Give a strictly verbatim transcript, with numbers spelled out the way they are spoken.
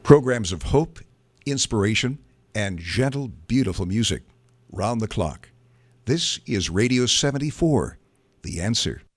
Programs of hope, inspiration, and gentle, beautiful music round the clock. This is Radio seventy-four, The Answer.